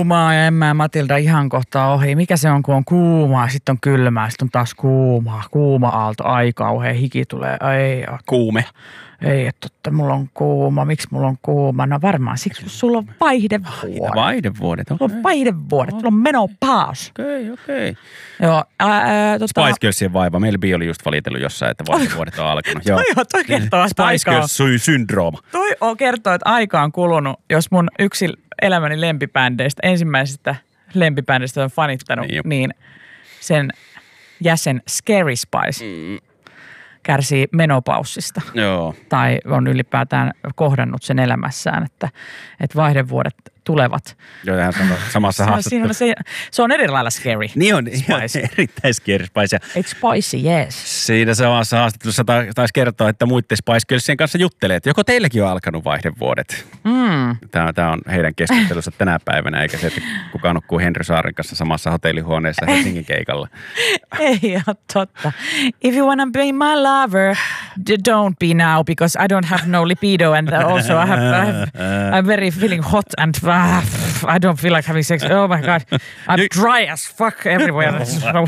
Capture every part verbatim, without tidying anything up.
kuumaa ja en mä Matilda ihan kohtaa ohi. Mikä se on, kun on kuumaa, sitten on kylmää, sitten on taas kuumaa. Kuuma aalto, ai kauhea hiki tulee. Ei, Kuume. Ei, että totta, mulla on kuuma. Miksi mulla on kuuma? No varmaan siksi, kun sulla on vaihdevuodet. Vaihdevuodet, okei. Sulla on vaihdevuodet, sulla on menopause. Okei, okei. Joo, ää, ää, tota... Spice Girlsien vaiva. Meillä Bi oli just valitellut jossain, että vaihdevuodet on alkanut. Joo, toi, toi kertoo, että Spice Girls-syndrooma. Toi on kertoo, että aika on kulunut, jos mun yksi elämäni lempibändeistä, ensimmäisestä lempibändistä on fanittanut, niin, niin sen jäsen Scary Spice mm. kärsii menopaussista. Joo. Tai on ylipäätään kohdannut sen elämässään, että, että vaihdevuodet tulevat. Joo, tähän samassa haastattelussa. Se, se on eri lailla scary. Niin on, Spice. Erittäin scary Spice. It's spicy, yes. Siinä samassa haastattelussa taisi kertoa, että muiden Spice Girlsien kanssa juttelee, että joko teilläkin on alkanut vaihdevuodet. Mm. Tämä, tämä on heidän keskustelussa tänä päivänä, eikä se, että kukaan nukkuu Henry Saarin kanssa samassa hotellihuoneessa Helsingin keikalla. Ei ole totta. If you wanna be my lover, don't be now, because I don't have no libido and also I have, I have I'm very feeling hot and I don't feel like having sex. Oh my God. I'm dry as fuck everywhere.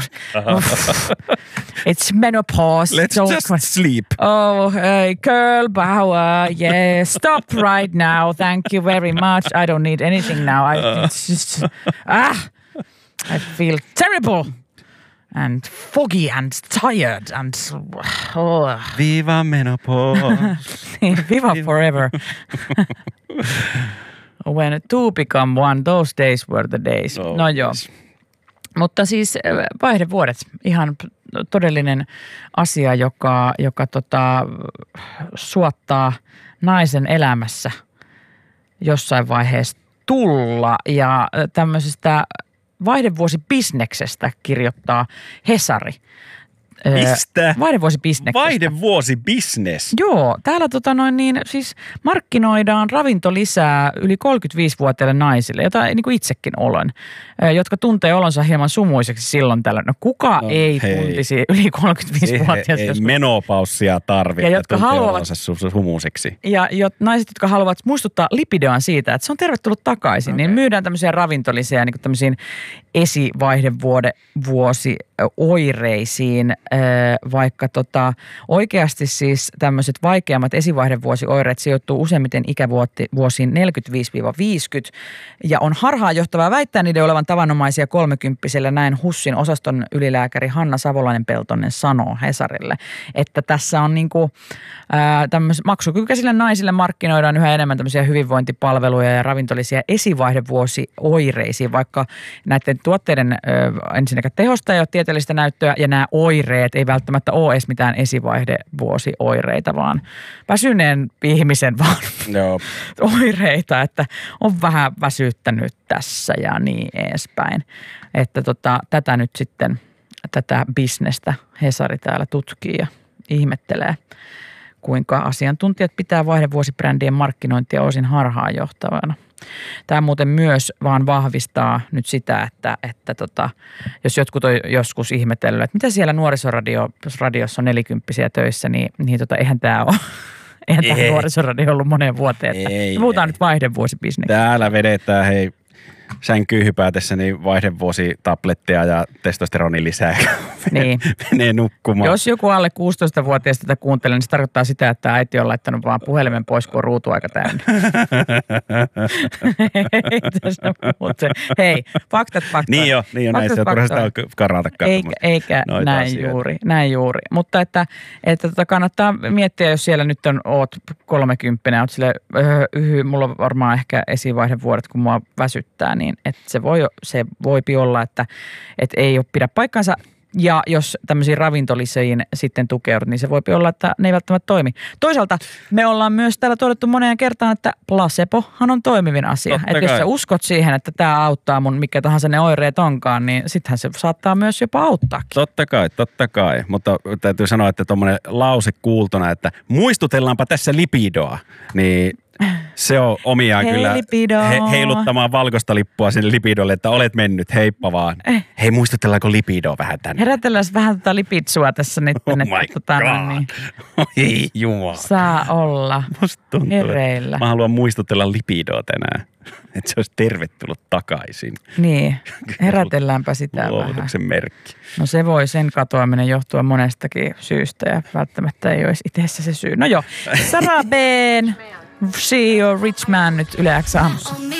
It's menopause. Let's don't just sleep. Oh, hey, girl power. Yeah, stop right now. Thank you very much. I don't need anything now. I it's just, ah, I feel terrible and foggy and tired and oh. Viva menopause. Viva forever. When two become one, those days were the days. Oh, no joo. Yes. Mutta siis vaihdevuodet, ihan todellinen asia, joka, joka tota, suottaa naisen elämässä jossain vaiheessa tulla. Ja tämmöisestä vaihdevuosibisneksestä kirjoittaa Hesari. Mistä? Vaihdevuosibisneksestä. Vaihdevuosibisnes? Joo, täällä tota noin niin, siis markkinoidaan ravintolisää yli kolmekymmentäviisivuotiaille naisille, jota niin kuin itsekin olen, jotka tuntee olonsa hieman sumuiseksi silloin tällä. No kuka no, ei hei. tuntisi yli kolmekymmentäviisivuotiaista? Ei, ei menopaussia tarvitse, ja jotka tuntee haluavat, olonsa sumuiseksi. Ja jot, naiset, jotka haluavat muistuttaa lipidoaan siitä, että se on tervetullut takaisin, okay. niin myydään tämmöisiä ravintolisia niin kuin tämmöisiin esivaihdevuosi-oireisiin, vaikka tota, oikeasti siis tämmöiset vaikeammat esivaihdevuosioireet sijoittuu useimmiten ikävuosiin neljäkymmentäviisi viisikymmentä ja on harhaanjohtavaa väittää niiden olevan tavanomaisia kolmekymppisellä, näin HUSin osaston ylilääkäri Hanna Savolainen-Peltonen sanoo Hesarille, että tässä on niinku tämmöisille maksukykyisille naisille markkinoidaan yhä enemmän tämmöisiä hyvinvointipalveluja ja ravintolisia esivaihdevuosioireisiin, vaikka näiden tuotteiden ensinnäkään tehosta ei ole tieteellistä näyttöä ja nämä oireet ei välttämättä ole edes mitään esivaihdevuosioireita, vaan väsyneen ihmisen vaan Joo. oireita, että on vähän väsyttänyt tässä ja niin edespäin. Että tota, tätä nyt sitten, tätä bisnestä Hesari täällä tutkii ja ihmettelee, kuinka asiantuntijat pitää vaihdevuosibrändien markkinointia osin harhaanjohtavana. Tämä muuten myös vaan vahvistaa nyt sitä, että, että tota, jos jotkut on joskus ihmetellyt, että mitä siellä nuorisoradiossa on nelikymppisiä töissä, niin, niin tota, eihän tämä ole. Eihän tämä nuorisoradio ollut moneen vuoteen. Että ei, puhutaan ei. nyt vaihdevuosibisneksistä. Täällä vedetään, hei, sänkyyn hypätessä niin vaihdevuositabletteja ja testosteronin lisää. Niin. Menee nukkumaan. Jos joku alle kuusitoistavuotias tätä kuuntelee, niin se tarkoittaa sitä, että äiti on laittanut vaan puhelimen pois, kun on ruutuaika täynnä. Hei, faktat faktat. Niin jo, niin jo näissä. Turha sitä karata katsomaan. Eikä näin asioita. juuri, näin juuri. Mutta että, että tota kannattaa miettiä, jos siellä nyt on, oot kolmekymppinen, oot silleen, öö, mulla on varmaan ehkä esivaihdevuodet, kun mua väsyttää, niin että se voi, se voipi olla, että, että ei ole pidä paikkansa. Ja jos tämmöisiin ravintolisiin sitten tukeudut, niin se voi olla, että ne ei välttämättä toimi. Toisaalta me ollaan myös täällä todettu moneen kertaan, että placebohan on toimivin asia. Totta että kai. Jos sä uskot siihen, että tämä auttaa mun mikä tahansa ne oireet onkaan, niin sittenhän se saattaa myös jopa auttaakin. Totta kai, totta kai. Mutta täytyy sanoa, että tuommoinen lause kuultuna, että muistutellaanpa tässä lipidoa, niin Se on omiaan Hei, kyllä lipido. he, heiluttamaan valkoista lippua sinne lipidolle, että olet mennyt, heippa vaan. Eh. Hei, muistutellaanko lipidoa vähän tänne? Herätellään vähän tota lipitsua tässä nyt. Oh että, my tota, god. niin, Oi jumala. saa olla Musta tuntuu, hereillä. mä haluan muistutella lipidoa tänään, että se olisi tervetullut takaisin. Niin, herätelläänpä sitä vähän. Luovutuksen merkki. No se voi sen katoaminen johtua monestakin syystä ja välttämättä ei olisi itsessä se syy. No joo, Sara Ben, She or Rich Man nyt Yle X aamussa.